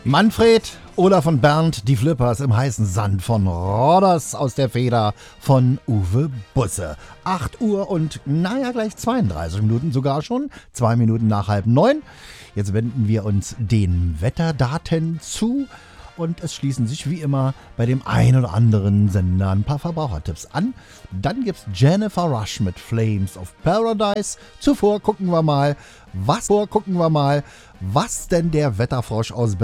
Manfred, Olaf und Bernd, die Flippers im heißen Sand von Rhodos aus der Feder von Uwe Busse. 8 Uhr und gleich 32 Minuten sogar schon. 2 Minuten nach 8:30. Jetzt wenden wir uns den Wetterdaten zu. Und es schließen sich wie immer bei dem ein oder anderen Sender ein paar Verbrauchertipps an. Dann gibt's Jennifer Rush mit Flames of Paradise. Zuvor gucken wir mal, was denn der Wetterfrosch aus